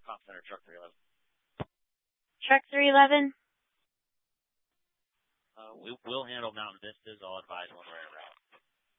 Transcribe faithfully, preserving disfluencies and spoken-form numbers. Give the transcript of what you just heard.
Top Center, Truck three eleven. Truck three eleven? Uh, we, we'll handle Mountain Vistas. I'll advise one way or